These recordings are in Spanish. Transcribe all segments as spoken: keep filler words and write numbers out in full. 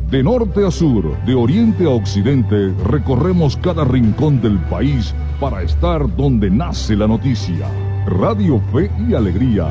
De norte a sur, de oriente a occidente, recorremos cada rincón del país para estar donde nace la noticia. Radio Fe y Alegría.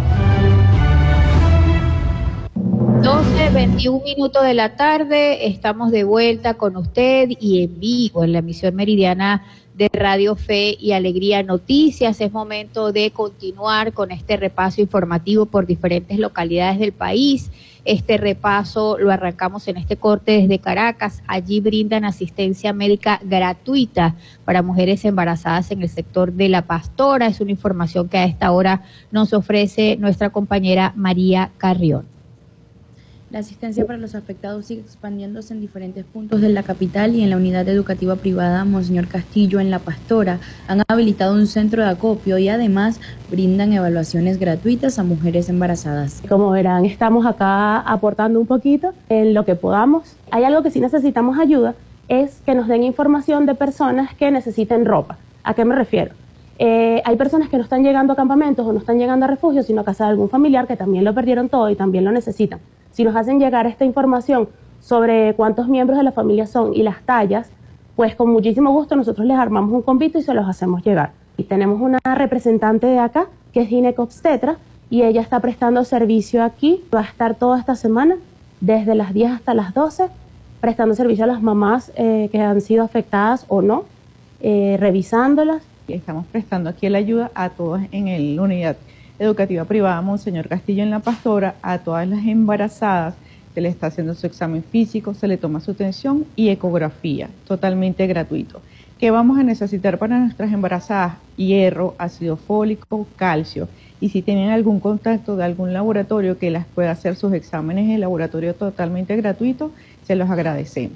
doce, veintiún minutos de la tarde, estamos de vuelta con usted y en vivo en la emisión meridiana de Radio Fe y Alegría Noticias. Es momento de continuar con este repaso informativo por diferentes localidades del país. Este repaso lo arrancamos en este corte desde Caracas. Allí brindan asistencia médica gratuita para mujeres embarazadas en el sector de La Pastora. Es una información que a esta hora nos ofrece nuestra compañera María Carrión. La asistencia para los afectados sigue expandiéndose en diferentes puntos de la capital y en la unidad educativa privada Monseñor Castillo en La Pastora. Han habilitado un centro de acopio y además brindan evaluaciones gratuitas a mujeres embarazadas. Como verán, estamos acá aportando un poquito en lo que podamos. Hay algo que sí necesitamos ayuda, es que nos den información de personas que necesiten ropa. ¿A qué me refiero? Eh, hay personas que no están llegando a campamentos o no están llegando a refugios, sino a casa de algún familiar que también lo perdieron todo y también lo necesitan. Si nos hacen llegar esta información sobre cuántos miembros de la familia son y las tallas, pues con muchísimo gusto nosotros les armamos un convito y se los hacemos llegar. Y tenemos una representante de acá, que es ginecobstetra, y ella está prestando servicio aquí. Va a estar toda esta semana, desde las diez hasta las doce, prestando servicio a las mamás eh, que han sido afectadas o no, eh, revisándolas. Estamos prestando aquí la ayuda a todos en la unidad educativa privada Monseñor Castillo en La Pastora, a todas las embarazadas. Se le está haciendo su examen físico, se le toma su tensión y ecografía, totalmente gratuito. ¿Qué vamos a necesitar para nuestras embarazadas? Hierro, ácido fólico, calcio. Y si tienen algún contacto de algún laboratorio que las pueda hacer sus exámenes en el laboratorio totalmente gratuito, se los agradecemos.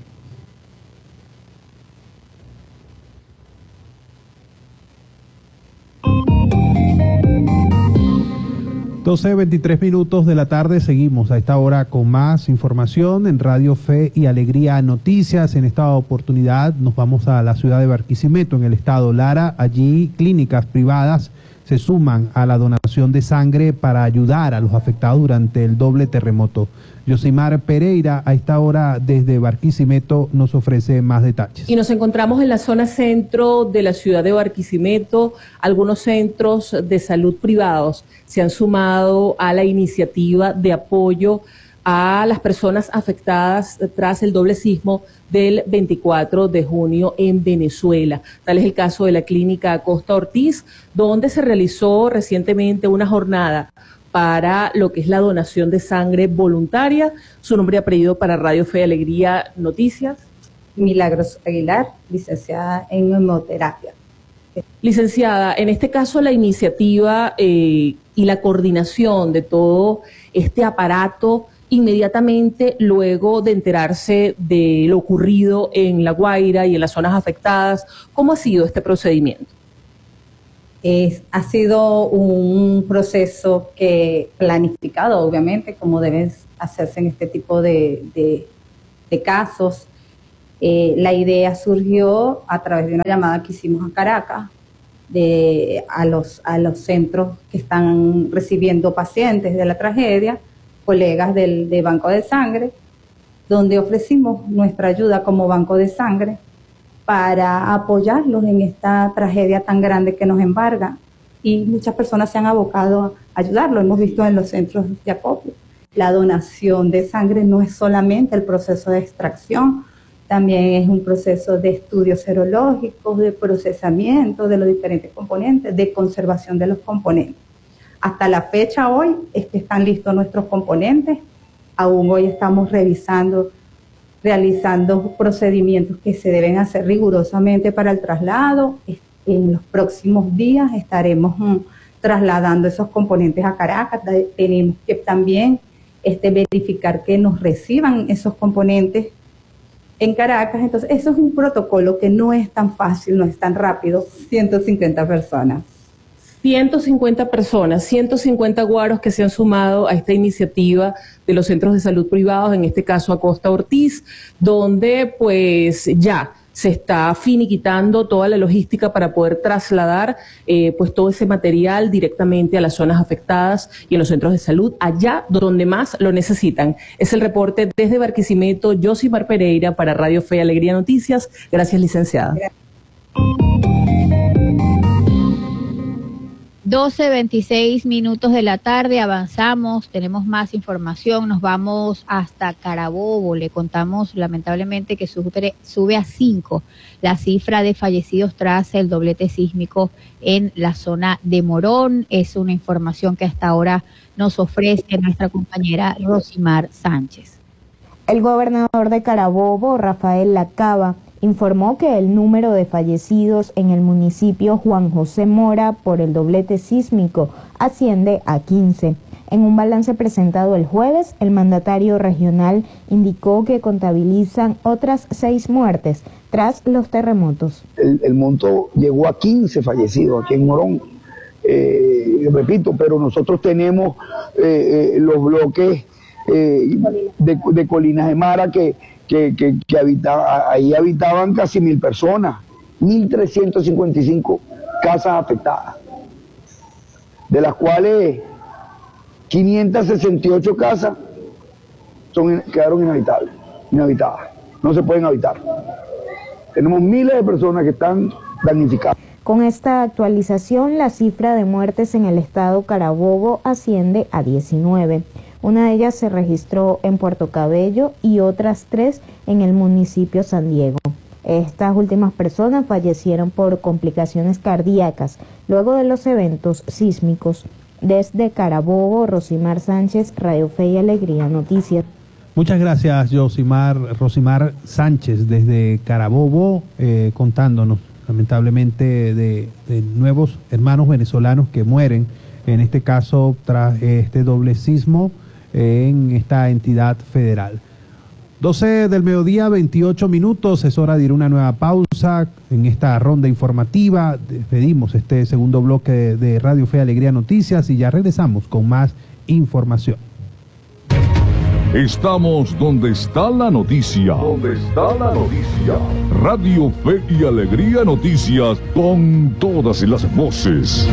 doce, veintitrés minutos de la tarde, seguimos a esta hora con más información en Radio Fe y Alegría Noticias. En esta oportunidad nos vamos a la ciudad de Barquisimeto, en el estado Lara. Allí clínicas privadas se suman a la donación de sangre para ayudar a los afectados durante el doble terremoto. Yosimar Pereira, a esta hora desde Barquisimeto, nos ofrece más detalles. Y nos encontramos en la zona centro de la ciudad de Barquisimeto. Algunos centros de salud privados se han sumado a la iniciativa de apoyo a las personas afectadas tras el doble sismo del veinticuatro de junio en Venezuela. Tal es el caso de la clínica Costa Ortiz, donde se realizó recientemente una jornada para lo que es la donación de sangre voluntaria. Su nombre y apellido para Radio Fe y Alegría Noticias. Milagros Aguilar, licenciada en hemoterapia. Licenciada, en este caso la iniciativa eh, y la coordinación de todo este aparato inmediatamente luego de enterarse de lo ocurrido en La Guaira y en las zonas afectadas, ¿cómo ha sido este procedimiento? Es, ha sido un proceso que planificado, obviamente, como deben hacerse en este tipo de, de, de casos. Eh, la idea surgió a través de una llamada que hicimos a Caracas, de, a, los, a los centros que están recibiendo pacientes de la tragedia, colegas del de Banco de Sangre, donde ofrecimos nuestra ayuda como Banco de Sangre para apoyarlos en esta tragedia tan grande que nos embarga, y muchas personas se han abocado a ayudarlo. Hemos visto en los centros de acopio. La donación de sangre no es solamente el proceso de extracción, también es un proceso de estudios serológicos, de procesamiento de los diferentes componentes, de conservación de los componentes. Hasta la fecha hoy es que están listos nuestros componentes. Aún hoy estamos revisando, realizando procedimientos que se deben hacer rigurosamente para el traslado. En los próximos días estaremos mm, trasladando esos componentes a Caracas. Tenemos que también este, verificar que nos reciban esos componentes en Caracas. Entonces, eso es un protocolo que no es tan fácil, no es tan rápido. ciento cincuenta personas. ciento cincuenta personas, ciento cincuenta guaros que se han sumado a esta iniciativa de los centros de salud privados, en este caso a Costa Ortiz, donde pues ya se está finiquitando toda la logística para poder trasladar eh, pues todo ese material directamente a las zonas afectadas y en los centros de salud, allá donde más lo necesitan. Es el reporte desde Barquisimeto, Josimar Pereira para Radio Fe y Alegría Noticias. Gracias, licenciada. doce veintiséis minutos de la tarde, avanzamos, tenemos más información, nos vamos hasta Carabobo. Le contamos lamentablemente que sube, sube a cinco la cifra de fallecidos tras el doblete sísmico en la zona de Morón. Es una información que hasta ahora nos ofrece nuestra compañera Rosimar Sánchez. El gobernador de Carabobo, Rafael Lacaba, informó que el número de fallecidos en el municipio Juan José Mora por el doblete sísmico asciende a quince. En un balance presentado el jueves, el mandatario regional indicó que contabilizan otras seis muertes tras los terremotos. El, el monto llegó a quince fallecidos aquí en Morón, eh, repito, pero nosotros tenemos eh, eh, los bloques eh, de, de Colinas de Mara que Que, que, que habitaba, ahí habitaban casi mil personas, mil trescientas cincuenta y cinco casas afectadas, de las cuales quinientas sesenta y ocho casas son, quedaron inhabitables, inhabitadas, no se pueden habitar. Tenemos miles de personas que están damnificadas. Con esta actualización, la cifra de muertes en el estado Carabobo asciende a diecinueve. Una de ellas se registró en Puerto Cabello y otras tres en el municipio San Diego. Estas últimas personas fallecieron por complicaciones cardíacas luego de los eventos sísmicos. Desde Carabobo, Rosimar Sánchez, Radio Fe y Alegría Noticias. Muchas gracias, Josimar, Rosimar Sánchez, desde Carabobo, eh, contándonos lamentablemente de, de nuevos hermanos venezolanos que mueren, en este caso tras este doble sismo en esta entidad federal. doce del mediodía, veintiocho minutos, es hora de ir a una nueva pausa en esta ronda informativa. Despedimos este segundo bloque de, de Radio Fe y Alegría Noticias y ya regresamos con más información. Estamos donde está la noticia. Donde está la noticia. Radio Fe y Alegría Noticias con todas las voces.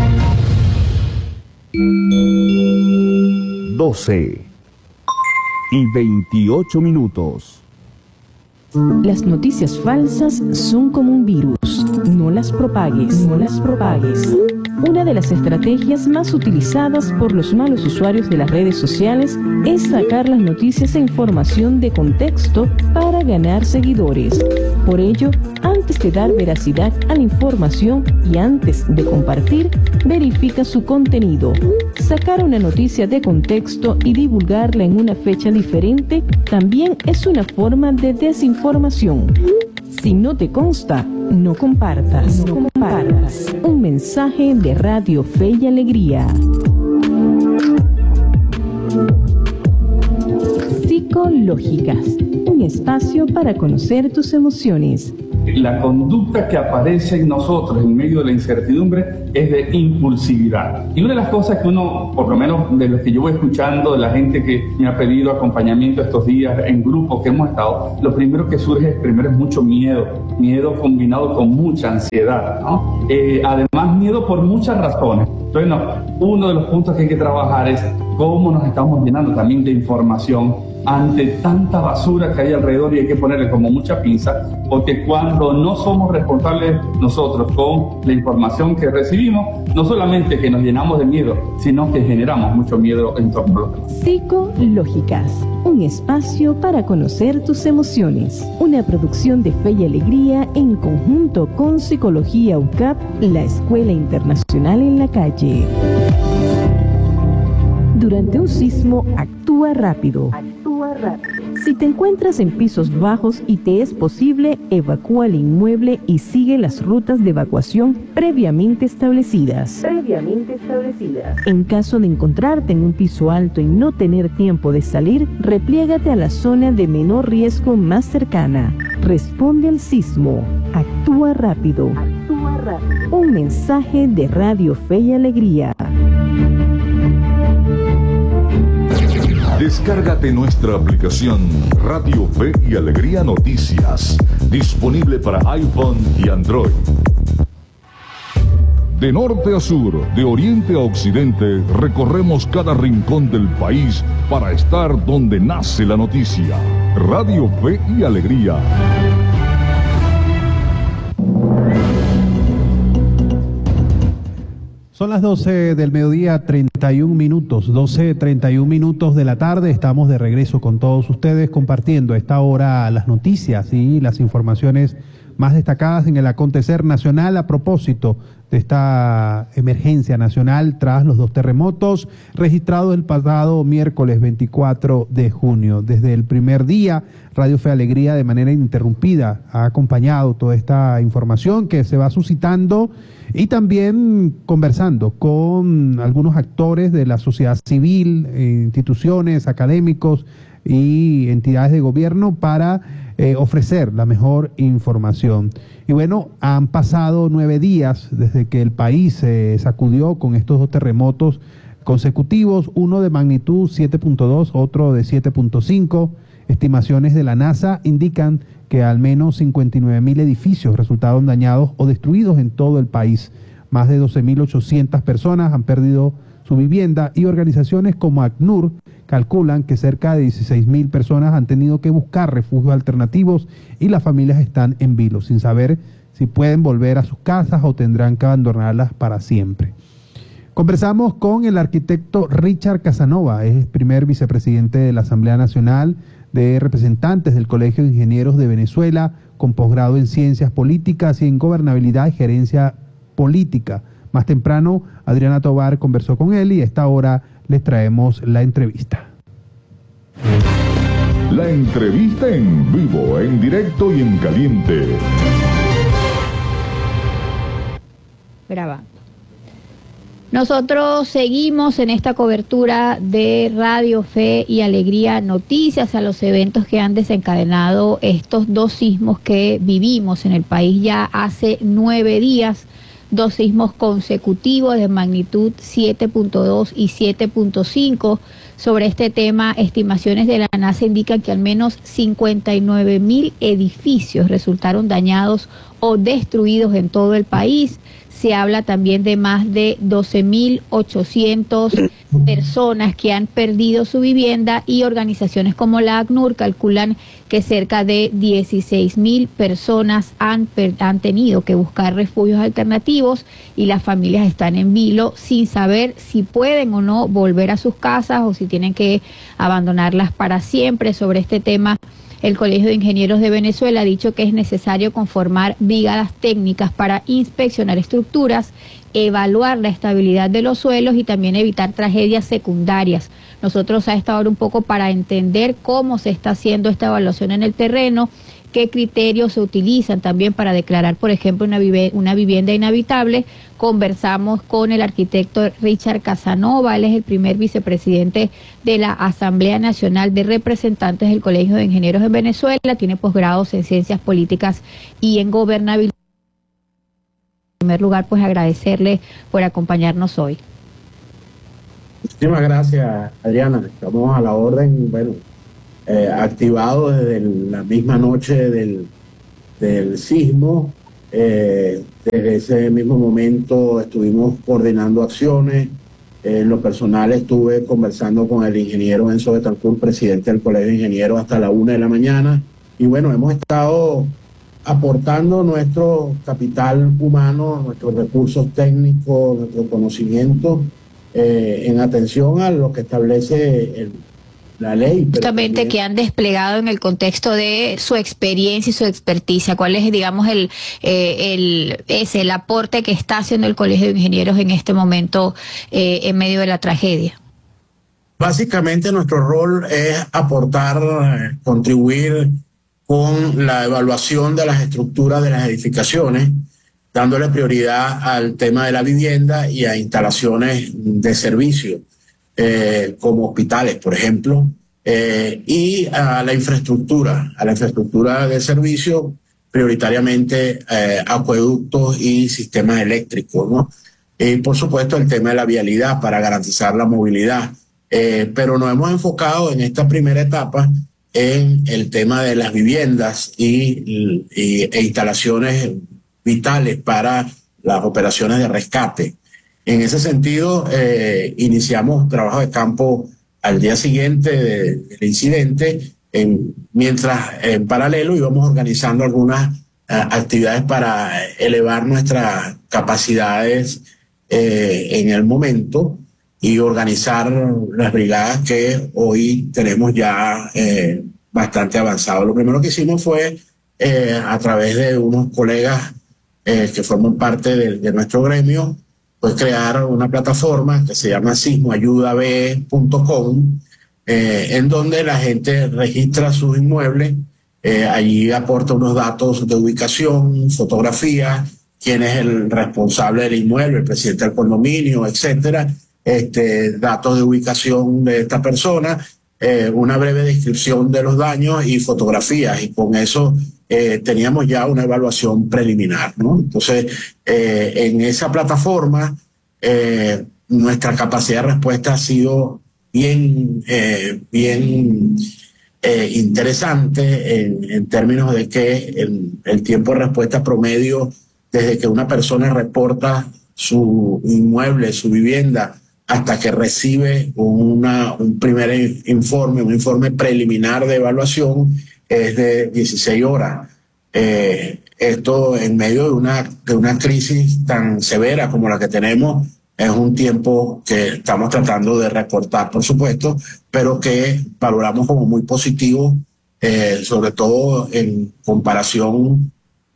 doce y veintiocho minutos. Las noticias falsas son como un virus. No las propagues, no las propagues. Una de las estrategias más utilizadas por los malos usuarios de las redes sociales es sacar las noticias e información de contexto para ganar seguidores. Por ello, antes de dar veracidad a la información y antes de compartir, verifica su contenido. Sacar una noticia de contexto y divulgarla en una fecha diferente también es una forma de desinformación. Si no te consta, no compartas. No compartas. Un mensaje de Radio Fe y Alegría. Psicológicas, un espacio para conocer tus emociones. La conducta que aparece en nosotros en medio de la incertidumbre es de impulsividad. Y una de las cosas que uno, por lo menos de lo que yo voy escuchando, de la gente que me ha pedido acompañamiento estos días en grupos que hemos estado, lo primero que surge primero es mucho miedo, miedo combinado con mucha ansiedad, ¿no? Eh, además, miedo por muchas razones. Entonces, no, uno de los puntos que hay que trabajar es cómo nos estamos llenando también de información ante tanta basura que hay alrededor y hay que ponerle como mucha pinza, porque cuando no somos responsables nosotros con la información que recibimos, no solamente que nos llenamos de miedo, sino que generamos mucho miedo en torno a lo demás. Psicológicas, un espacio para conocer tus emociones. Una producción de Fe y Alegría en conjunto con Psicología U C A P, la Escuela Internacional en la Calle. Durante un sismo, actúa rápido. Actúa rápido. Si te encuentras en pisos bajos y te es posible, evacúa el inmueble y sigue las rutas de evacuación previamente establecidas. Previamente establecidas. En caso de encontrarte en un piso alto y no tener tiempo de salir, repliégate a la zona de menor riesgo más cercana. Responde al sismo. Actúa rápido. Actúa rápido. Un mensaje de Radio Fe y Alegría. Descárgate nuestra aplicación Radio Fe y Alegría Noticias, disponible para iPhone y Android. De norte a sur, de oriente a occidente, recorremos cada rincón del país para estar donde nace la noticia. Radio Fe y Alegría. Son las doce del mediodía, treinta y un minutos, doce, treinta y un minutos de la tarde. Estamos de regreso con todos ustedes compartiendo a esta hora las noticias y las informaciones más destacadas en el acontecer nacional a propósito de esta emergencia nacional tras los dos terremotos registrados el pasado miércoles veinticuatro de junio. Desde el primer día, Radio Fe Alegría de manera ininterrumpida ha acompañado toda esta información que se va suscitando y también conversando con algunos actores de la sociedad civil, instituciones, académicos y entidades de gobierno para eh, ofrecer la mejor información. Y bueno, han pasado nueve días desde que el país se sacudió con estos dos terremotos consecutivos, uno de magnitud siete punto dos, otro de siete punto cinco. Estimaciones de la NASA indican que al menos cincuenta y nueve mil edificios resultaron dañados o destruidos en todo el país. Más de doce mil ochocientas personas han perdido su vivienda y organizaciones como ACNUR calculan que cerca de dieciséis mil personas han tenido que buscar refugios alternativos y las familias están en vilo, sin saber si pueden volver a sus casas o tendrán que abandonarlas para siempre. Conversamos con el arquitecto Richard Casanova, es primer vicepresidente de la Asamblea Nacional de Representantes del Colegio de Ingenieros de Venezuela, con posgrado en Ciencias Políticas y en Gobernabilidad y Gerencia Política. Más temprano, Adriana Tobar conversó con él y a esta hora les traemos la entrevista. La entrevista en vivo, en directo y en caliente. Grabando. Nosotros seguimos en esta cobertura de Radio Fe y Alegría Noticias a los eventos que han desencadenado estos dos sismos que vivimos en el país ya hace nueve días. Dos sismos consecutivos de magnitud siete punto dos y siete punto cinco. Sobre este tema, estimaciones de la NASA indican que al menos cincuenta y nueve mil edificios resultaron dañados o destruidos en todo el país. Se habla también de más de doce mil ochocientas personas que han perdido su vivienda y organizaciones como la ACNUR calculan que cerca de dieciséis mil personas han, han tenido que buscar refugios alternativos y las familias están en vilo sin saber si pueden o no volver a sus casas o si tienen que abandonarlas para siempre. Sobre este tema, el Colegio de Ingenieros de Venezuela ha dicho que es necesario conformar brigadas técnicas para inspeccionar estructuras, evaluar la estabilidad de los suelos y también evitar tragedias secundarias. Nosotros a esta hora un poco para entender cómo se está haciendo esta evaluación en el terreno, qué criterios se utilizan también para declarar, por ejemplo, una, vive, una vivienda inhabitable. Conversamos con el arquitecto Richard Casanova, él es el primer vicepresidente de la Asamblea Nacional de Representantes del Colegio de Ingenieros de Venezuela, tiene posgrados en Ciencias Políticas y en Gobernabilidad. En primer lugar, pues agradecerle por acompañarnos hoy. Muchísimas gracias, Adriana. Estamos a la orden, bueno, eh, activados desde la misma noche del, del sismo. Eh, desde ese mismo momento estuvimos coordinando acciones. Eh, en lo personal estuve conversando con el ingeniero Enzo Betancourt, presidente del Colegio de Ingenieros, hasta la una de la mañana. Y bueno, hemos estado aportando nuestro capital humano, nuestros recursos técnicos, nuestro conocimiento eh, en atención a lo que establece el, la ley. Justamente también, que han desplegado en el contexto de su experiencia y su experticia. ¿Cuál es, digamos, el, eh, el, es el aporte que está haciendo el Colegio de Ingenieros en este momento eh, en medio de la tragedia? Básicamente nuestro rol es aportar, contribuir con la evaluación de las estructuras de las edificaciones, dándole prioridad al tema de la vivienda y a instalaciones de servicio, eh, como hospitales, por ejemplo, eh, y a la infraestructura, a la infraestructura de servicio, prioritariamente eh, acueductos y sistemas eléctricos, ¿no? Y por supuesto el tema de la vialidad para garantizar la movilidad. Eh, pero nos hemos enfocado en esta primera etapa en el tema de las viviendas y, y, e instalaciones vitales para las operaciones de rescate. En ese sentido, eh, iniciamos trabajo de campo al día siguiente de, del incidente, en, mientras en paralelo íbamos organizando algunas uh, actividades para elevar nuestras capacidades eh, en el momento y organizar las brigadas que hoy tenemos ya eh, bastante avanzado. Lo primero que hicimos fue, eh, a través de unos colegas eh, que forman parte de, de nuestro gremio, pues crear una plataforma que se llama sismo ayuda b punto com, eh, en donde la gente registra sus inmuebles, eh, allí aporta unos datos de ubicación, fotografía, quién es el responsable del inmueble, el presidente del condominio, etcétera, este, datos de ubicación de esta persona, eh, una breve descripción de los daños y fotografías, y con eso eh, teníamos ya una evaluación preliminar, ¿no? Entonces, eh, en esa plataforma, eh, nuestra capacidad de respuesta ha sido bien, eh, bien eh, interesante en, en términos de que el, el tiempo de respuesta promedio desde que una persona reporta su inmueble, su vivienda, hasta que recibe una, un primer informe, un informe preliminar de evaluación, es de dieciséis horas. Eh, esto en medio de una, de una crisis tan severa como la que tenemos, es un tiempo que estamos tratando de recortar, por supuesto, pero que valoramos como muy positivo, eh, sobre todo en comparación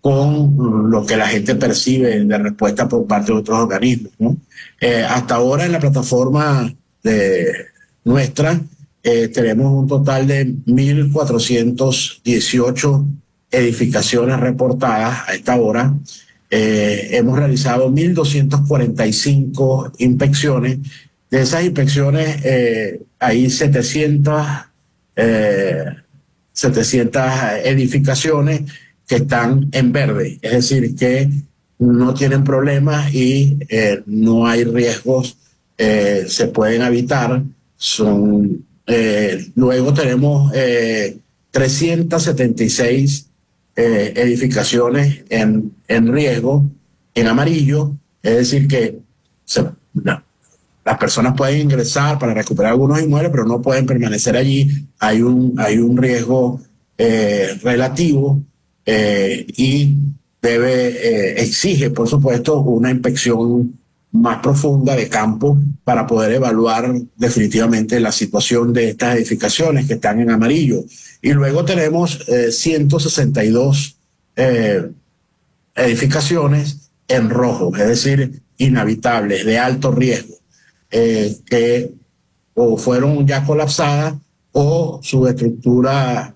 con lo que la gente percibe de respuesta por parte de otros organismos, ¿no? Eh, hasta ahora en la plataforma de nuestra eh, tenemos un total de mil cuatrocientas dieciocho edificaciones reportadas a esta hora. Eh, hemos realizado mil doscientas cuarenta y cinco inspecciones. De esas inspecciones eh, hay setecientas, eh, setecientas edificaciones que están en verde, es decir, que no tienen problemas y eh, no hay riesgos, eh, se pueden evitar. Son, eh, luego tenemos eh, trescientas setenta y seis eh, edificaciones en, en riesgo, en amarillo, es decir, que se, no, las personas pueden ingresar para recuperar algunos inmuebles, pero no pueden permanecer allí. Hay un, hay un riesgo eh, relativo. Eh, y debe, eh, exige, por supuesto, una inspección más profunda de campo para poder evaluar definitivamente la situación de estas edificaciones que están en amarillo. Y luego tenemos eh, ciento sesenta y dos eh, edificaciones en rojo, es decir, inhabitables, de alto riesgo, eh, que o fueron ya colapsadas o su estructura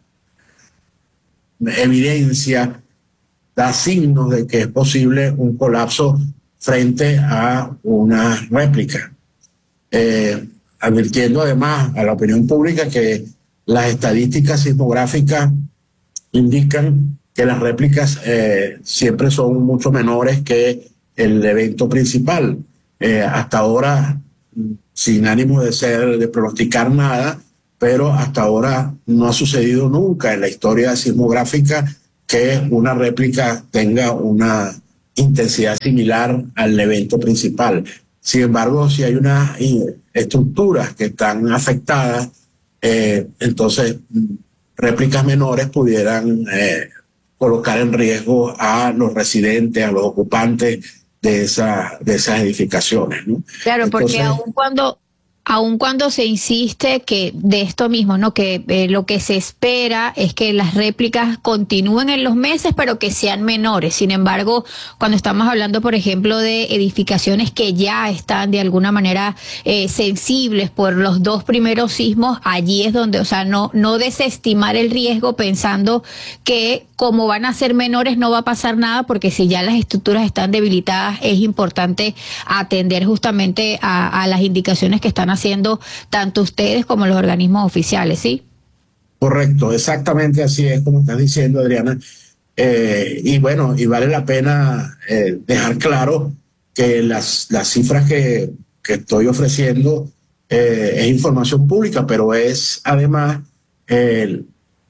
evidencia, da signos de que es posible un colapso frente a una réplica. Eh, advirtiendo además a la opinión pública que las estadísticas sismográficas indican que las réplicas eh, siempre son mucho menores que el evento principal. Eh, hasta ahora, sin ánimo de ser, de pronosticar nada, pero hasta ahora no ha sucedido nunca en la historia sismográfica que una réplica tenga una intensidad similar al evento principal. Sin embargo, si hay unas estructuras que están afectadas, eh, entonces réplicas menores pudieran eh, colocar en riesgo a los residentes, a los ocupantes de, esa, de esas edificaciones, ¿no? Claro, entonces, porque aun cuando... Aun cuando se insiste que de esto mismo, ¿no? Que eh, lo que se espera es que las réplicas continúen en los meses, pero que sean menores. Sin embargo, cuando estamos hablando, por ejemplo, de edificaciones que ya están de alguna manera eh, sensibles por los dos primeros sismos, allí es donde, o sea, no, no desestimar el riesgo pensando que como van a ser menores no va a pasar nada, porque si ya las estructuras están debilitadas, es importante atender justamente a, a las indicaciones que están haciendo tanto ustedes como los organismos oficiales, ¿sí? Correcto, exactamente así es como estás diciendo, Adriana. Eh, y bueno, y vale la pena eh, dejar claro que las, las cifras que, que estoy ofreciendo eh, es información pública, pero es además el,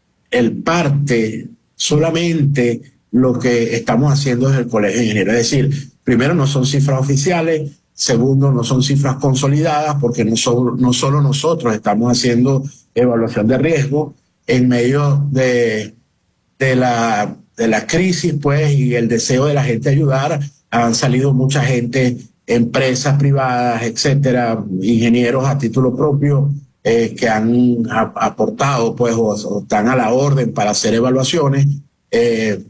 el parte solamente lo que estamos haciendo desde el Colegio de Ingenieros. Es decir, primero, no son cifras oficiales. Segundo, no son cifras consolidadas, porque no, son, no solo nosotros estamos haciendo evaluación de riesgo en medio de, de, la, de la crisis, pues, y el deseo de la gente ayudar. Han salido mucha gente, empresas privadas, etcétera, ingenieros a título propio, eh, que han a, aportado, pues, o, o están a la orden para hacer evaluaciones. Eh,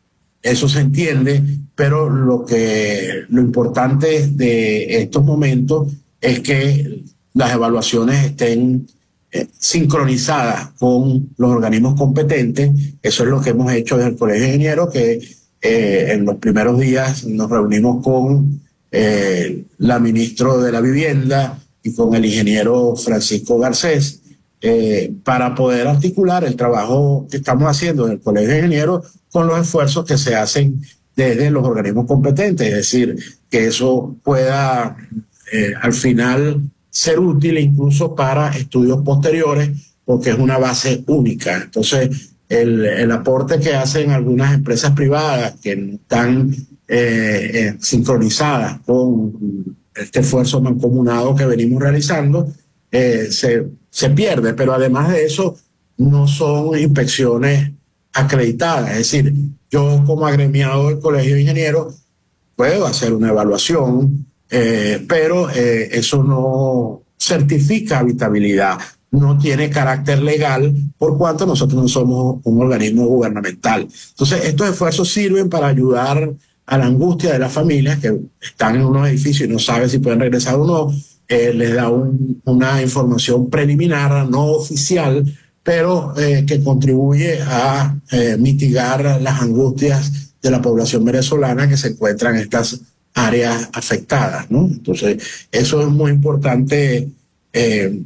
Eso se entiende, pero lo que lo importante de estos momentos es que las evaluaciones estén eh, sincronizadas con los organismos competentes. Eso es lo que hemos hecho desde el Colegio de Ingenieros, que eh, en los primeros días nos reunimos con eh, la ministra de la Vivienda y con el ingeniero Francisco Garcés eh, para poder articular el trabajo que estamos haciendo en el Colegio de Ingenieros con los esfuerzos que se hacen desde los organismos competentes, es decir, que eso pueda eh, al final ser útil incluso para estudios posteriores, porque es una base única. Entonces, el, el aporte que hacen algunas empresas privadas que están eh, eh, sincronizadas con este esfuerzo mancomunado que venimos realizando, eh, se, se pierde, pero además de eso, no son inspecciones acreditada. Es decir, yo como agremiado del Colegio de Ingenieros puedo hacer una evaluación, eh, pero eh, eso no certifica habitabilidad, no tiene carácter legal, por cuanto nosotros no somos un organismo gubernamental. Entonces, estos esfuerzos sirven para ayudar a la angustia de las familias que están en unos edificios y no saben si pueden regresar o no. Eh, les da un, una información preliminar, no oficial, pero eh, que contribuye a eh, mitigar las angustias de la población venezolana que se encuentra en estas áreas afectadas, ¿no? Entonces, eso es muy importante eh,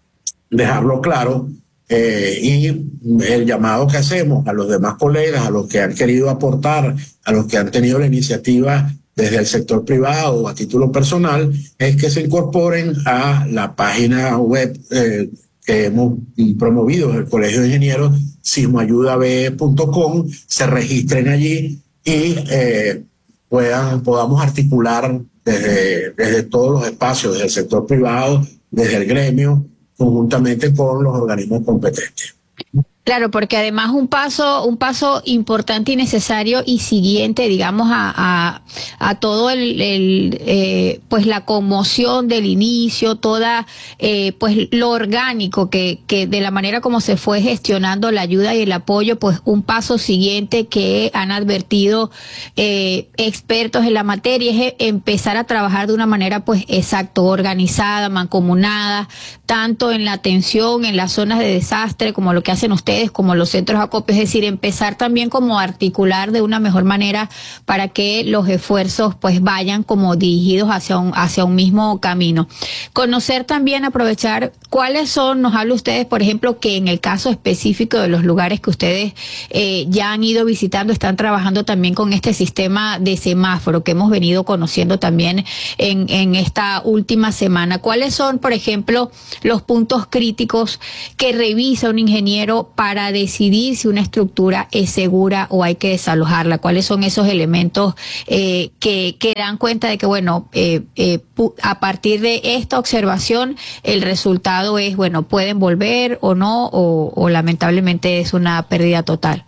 dejarlo claro, eh, y el llamado que hacemos a los demás colegas, a los que han querido aportar, a los que han tenido la iniciativa desde el sector privado o a título personal, es que se incorporen a la página web eh, que hemos promovido en el Colegio de Ingenieros, sismoayudabe punto com, se registren allí y eh, puedan, podamos articular desde, desde todos los espacios, desde el sector privado, desde el gremio, conjuntamente con los organismos competentes. Claro, porque además un paso, un paso importante y necesario y siguiente, digamos, a, a, a todo el, el eh, pues la conmoción del inicio, toda, eh, pues lo orgánico que, que de la manera como se fue gestionando la ayuda y el apoyo, pues un paso siguiente que han advertido eh, expertos en la materia es empezar a trabajar de una manera, pues exacto, organizada, mancomunada, tanto en la atención, en las zonas de desastre, como lo que hacen ustedes, como los centros de acopio, es decir, empezar también como a articular de una mejor manera para que los esfuerzos pues vayan como dirigidos hacia un, hacia un mismo camino. Conocer también, aprovechar cuáles son, nos habla ustedes, por ejemplo, que en el caso específico de los lugares que ustedes eh, ya han ido visitando, están trabajando también con este sistema de semáforo que hemos venido conociendo también en, en esta última semana. ¿Cuáles son, por ejemplo, los puntos críticos que revisa un ingeniero para decidir si una estructura es segura o hay que desalojarla? ¿Cuáles son esos elementos eh, que, que dan cuenta de que, bueno, eh, eh, a partir de esta observación el resultado es, bueno, pueden volver o no, o, o lamentablemente es una pérdida total?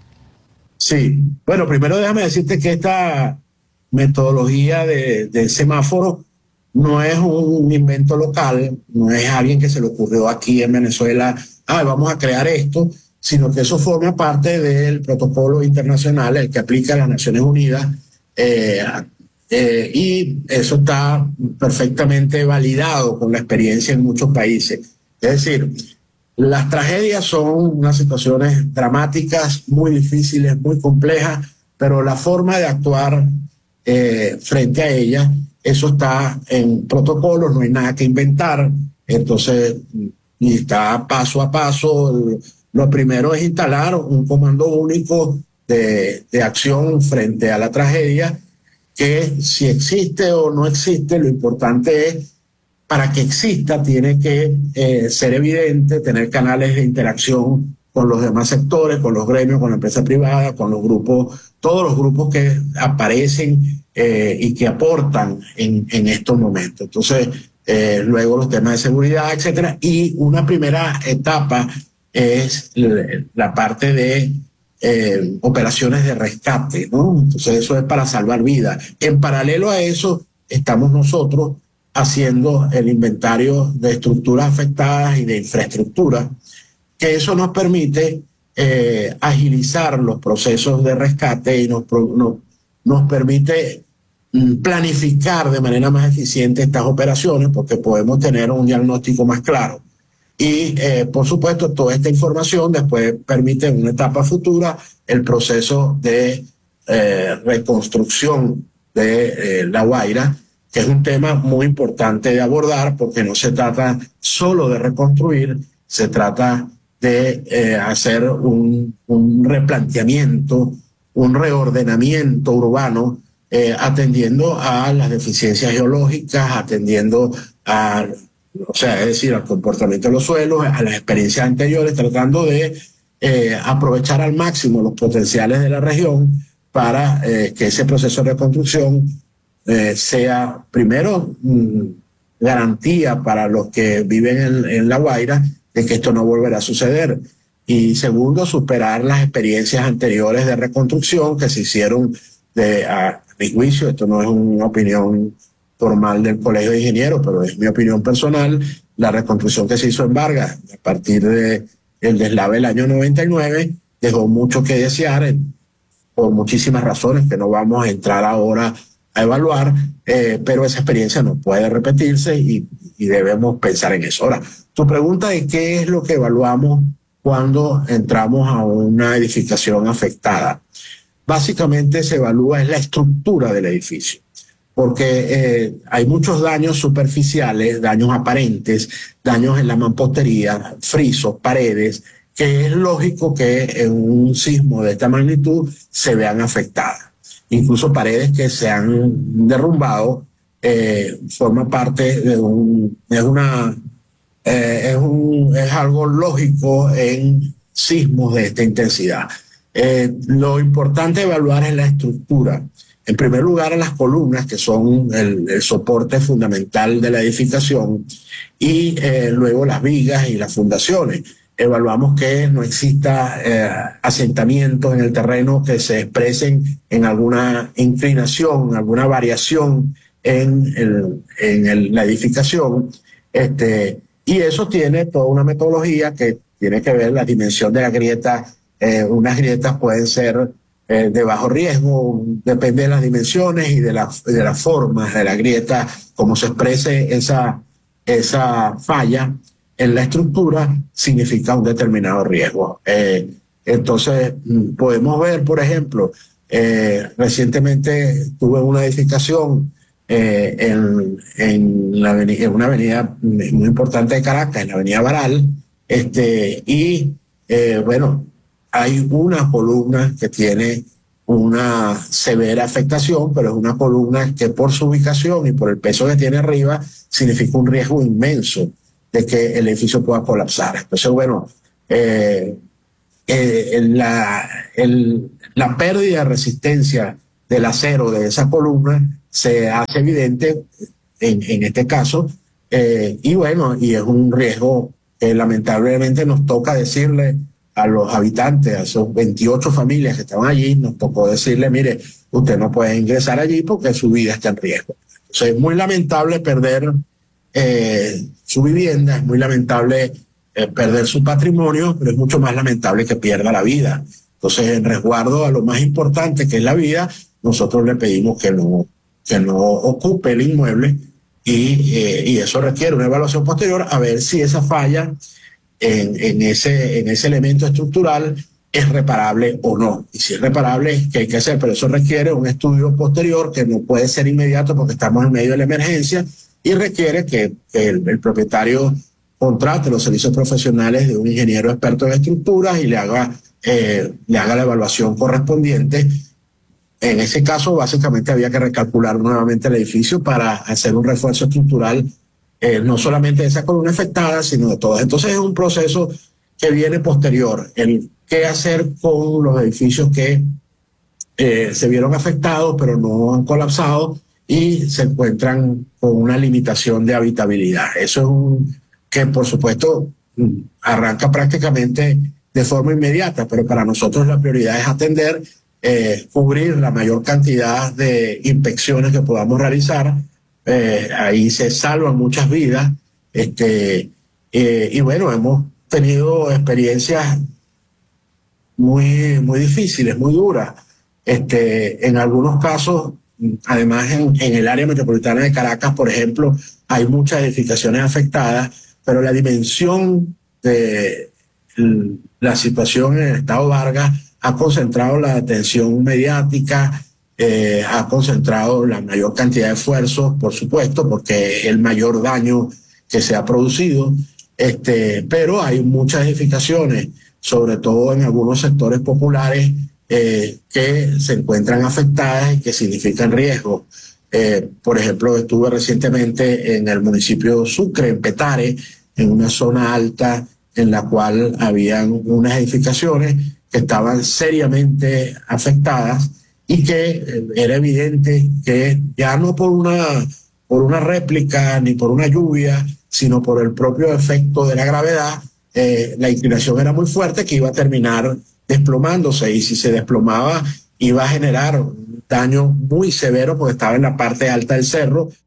Sí, bueno, primero déjame decirte que esta metodología de, de semáforo no es un invento local, no es alguien que se le ocurrió aquí en Venezuela, ah, vamos a crear esto, sino que eso forma parte del protocolo internacional, el que aplica las Naciones Unidas, eh, eh, y eso está perfectamente validado con la experiencia en muchos países. Es decir, las tragedias son unas situaciones dramáticas, muy difíciles, muy complejas, pero la forma de actuar eh, frente a ellas, eso está en protocolos, no hay nada que inventar, entonces, y está paso a paso. Lo primero es instalar un comando único de, de acción frente a la tragedia, que si existe o no existe, lo importante es para que exista tiene que eh, ser evidente, tener canales de interacción con los demás sectores, con los gremios, con la empresa privada, con los grupos, todos los grupos que aparecen eh, y que aportan en, en estos momentos. Entonces, eh, luego los temas de seguridad, etcétera. Y una primera etapa es la parte de eh, operaciones de rescate, ¿no? Entonces, eso es para salvar vidas. En paralelo a eso, estamos nosotros haciendo el inventario de estructuras afectadas y de infraestructura, que eso nos permite eh, agilizar los procesos de rescate y nos, nos, nos permite mm, planificar de manera más eficiente estas operaciones, porque podemos tener un diagnóstico más claro. Y, eh, por supuesto, toda esta información después permite en una etapa futura el proceso de eh, reconstrucción de eh, La Guaira, que es un tema muy importante de abordar, porque no se trata solo de reconstruir, se trata de eh, hacer un, un replanteamiento, un reordenamiento urbano, eh, atendiendo a las deficiencias geológicas, atendiendo a, o sea, es decir, al comportamiento de los suelos, a las experiencias anteriores, tratando de eh, aprovechar al máximo los potenciales de la región para eh, que ese proceso de reconstrucción eh, sea, primero, mmm, garantía para los que viven en, en La Guaira de que esto no volverá a suceder. Y segundo, superar las experiencias anteriores de reconstrucción que se hicieron, de, a mi juicio, esto no es una opinión formal del Colegio de Ingenieros, pero es mi opinión personal, la reconstrucción que se hizo en Vargas a partir de el deslave del año noventa y nueve dejó mucho que desear eh, por muchísimas razones que no vamos a entrar ahora a evaluar, eh, pero esa experiencia no puede repetirse y, y debemos pensar en eso. Ahora, tu pregunta es qué es lo que evaluamos cuando entramos a una edificación afectada. Básicamente se evalúa es la estructura del edificio, porque eh, hay muchos daños superficiales, daños aparentes, daños en la mampostería, frisos, paredes, que es lógico que en un sismo de esta magnitud se vean afectadas. Incluso paredes que se han derrumbado eh, forma parte de un, es una, eh, es un, es algo lógico en sismos de esta intensidad. Eh, lo importante evaluar es la estructura. En primer lugar, a las columnas, que son el, el soporte fundamental de la edificación, y eh, luego las vigas y las fundaciones. Evaluamos que no exista eh, asentamientos en el terreno que se expresen en alguna inclinación, alguna variación en, el, en el, la edificación. Este, y eso tiene toda una metodología que tiene que ver la dimensión de la grieta. Eh, unas grietas pueden ser eh, de bajo riesgo, depende de las dimensiones y de, la, de las formas de la grieta, cómo se exprese esa, esa falla en la estructura, significa un determinado riesgo. Eh, entonces, podemos ver, por ejemplo, eh, recientemente tuve una edificación eh, en, en, la avenida, en una avenida muy importante de Caracas, en la avenida Baral, este, y eh, bueno, hay una columna que tiene una severa afectación, pero es una columna que por su ubicación y por el peso que tiene arriba significa un riesgo inmenso de que el edificio pueda colapsar. Entonces, bueno, eh, eh, la, el, la pérdida de resistencia del acero de esa columna se hace evidente en, en este caso, eh, y bueno, y es un riesgo que lamentablemente nos toca decirle a los habitantes, a esos veintiocho familias que estaban allí, nos tocó decirle, mire, usted no puede ingresar allí porque su vida está en riesgo. Entonces, es muy lamentable perder eh, su vivienda, es muy lamentable eh, perder su patrimonio, pero es mucho más lamentable que pierda la vida. Entonces, en resguardo a lo más importante, que es la vida, nosotros le pedimos que no, que no ocupe el inmueble y, eh, y eso requiere una evaluación posterior a ver si esa falla en, en, ese, en ese elemento estructural es reparable o no. Y si es reparable, ¿qué hay que hacer? Pero eso requiere un estudio posterior que no puede ser inmediato porque estamos en medio de la emergencia, y requiere que, que el, el propietario contrate los servicios profesionales de un ingeniero experto en estructuras y le haga, eh, le haga la evaluación correspondiente. En ese caso, básicamente había que recalcular nuevamente el edificio para hacer un refuerzo estructural eh, no solamente de esa columna afectada, sino de todas. Entonces es un proceso que viene posterior, el qué hacer con los edificios que eh, se vieron afectados pero no han colapsado y se encuentran con una limitación de habitabilidad. Eso es un que por supuesto arranca prácticamente de forma inmediata, pero para nosotros la prioridad es atender, eh, cubrir la mayor cantidad de inspecciones que podamos realizar. Eh, ahí se salvan muchas vidas, este, eh, y bueno, hemos tenido experiencias muy, muy difíciles, muy duras. Este, en algunos casos, además en, en el área metropolitana de Caracas, por ejemplo, hay muchas edificaciones afectadas, pero la dimensión de la situación en el estado Vargas ha concentrado la atención mediática, eh, ha concentrado la mayor cantidad de esfuerzos, por supuesto, porque es el mayor daño que se ha producido, este, pero hay muchas edificaciones, sobre todo en algunos sectores populares, eh, que se encuentran afectadas y que significan riesgo. Eh, por ejemplo, estuve recientemente en el municipio de Sucre, en Petare, en una zona alta en la cual habían unas edificaciones que estaban seriamente afectadas y que eh, era evidente que ya no por una, por una réplica ni por una lluvia, sino por el propio efecto de la gravedad, eh, la inclinación era muy fuerte que iba a terminar desplomándose, y si se desplomaba iba a generar un daño muy severo porque estaba en la parte alta del cerro